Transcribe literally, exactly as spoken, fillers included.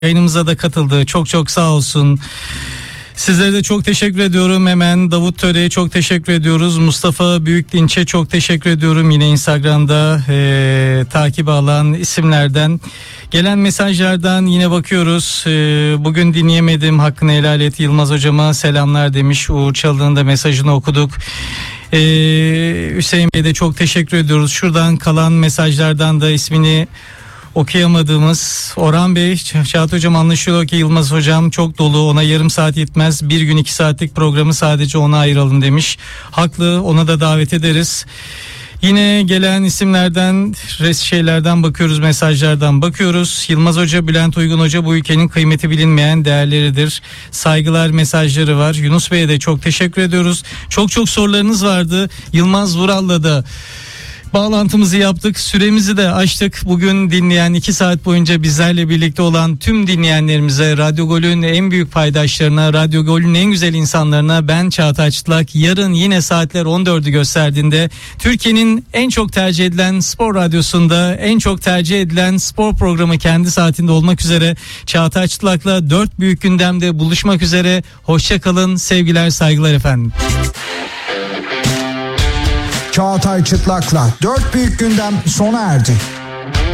Yayınımıza da katıldı. Çok çok sağ olsun. Sizlere de çok teşekkür ediyorum. Hemen Davut Töre'ye çok teşekkür ediyoruz. Mustafa Büyükdinç'e çok teşekkür ediyorum. Yine Instagram'da e, takip alan isimlerden gelen mesajlardan yine bakıyoruz. E, bugün dinleyemedim, hakkını helal et Yılmaz hocama selamlar demiş. Uğur Çalık'ın da mesajını okuduk. Ee, Hüseyin Bey'e de çok teşekkür ediyoruz. Şuradan kalan mesajlardan da ismini okuyamadığımız Orhan Bey, Çağatay Hocam anlaşılıyor ki Yılmaz Hocam çok dolu, ona yarım saat yetmez, bir gün iki saatlik programı sadece ona ayıralım demiş. Haklı, ona da davet ederiz. Yine gelen isimlerden, res şeylerden bakıyoruz, mesajlardan bakıyoruz. Yılmaz Hoca, Bülent Uygun Hoca bu ülkenin kıymeti bilinmeyen değerleridir. Saygılar mesajları var. Yunus Bey'e de çok teşekkür ediyoruz. Çok çok sorularınız vardı. Yılmaz Vural'la da bağlantımızı yaptık. Süremizi de açtık. Bugün dinleyen, iki saat boyunca bizlerle birlikte olan tüm dinleyenlerimize, Radyo Gol'ün en büyük paydaşlarına, Radyo Gol'ün en güzel insanlarına ben Çağatay Çıtlak. Yarın yine saatler on dördü gösterdiğinde Türkiye'nin en çok tercih edilen spor radyosunda en çok tercih edilen spor programı kendi saatinde olmak üzere Çağatay Çıtlak'la dört büyük gündemde buluşmak üzere. Hoşça kalın, sevgiler, saygılar efendim. Çağatay Çıtlak'la dört büyük gündem sona erdi.